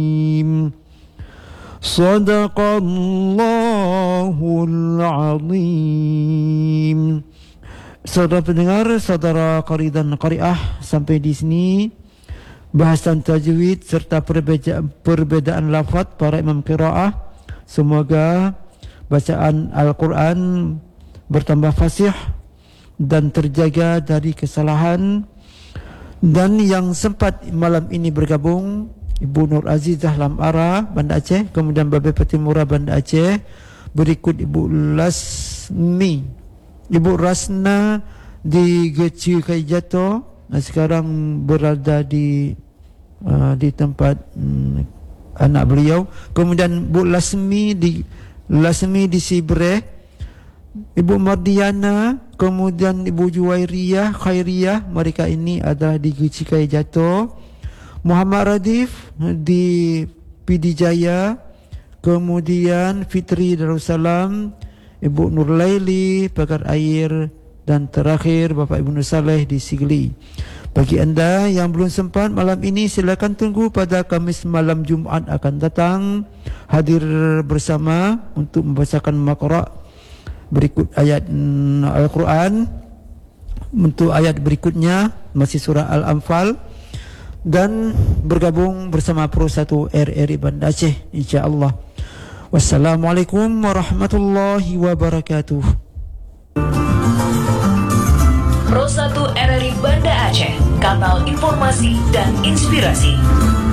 Sadaqallahul Azim. Saudara pendengar, saudara qari dan qariah, sampai di sini bahasan tajwid serta perbezaan lafaz para imam qiraah. Semoga bacaan Al-Quran bertambah fasih dan terjaga dari kesalahan. Dan yang sempat malam ini bergabung, Ibu Nur Azizah Lamara, Banda Aceh, kemudian Babe Patimura, Banda Aceh. Berikut Ibu Lasmi, Ibu Rasna di Geci Kaijato, sekarang berada di tempat anak beliau. Kemudian Bu Lasmi di Sibre, Ibu Mardiana, kemudian Ibu Juwairiyah Khairiyah, mereka ini adalah di Geci Kaijato. Muhammad Radif di Pidijaya, kemudian Fitri Darussalam, Ibu Nurlaili Pagar Air, dan terakhir Bapak Ibu Nur Saleh di Sigli. Bagi anda yang belum sempat malam ini, silakan tunggu pada Khamis malam Jumaat akan datang, hadir bersama untuk membacakan maqra' berikut ayat Al-Quran. Untuk ayat berikutnya masih surah Al-Anfal, dan bergabung bersama Pro 1 RRI Banda Aceh, insya-Allah. Wassalamualaikum warahmatullahi wabarakatuh. Pro 1 RRI Banda Aceh, kanal informasi dan inspirasi.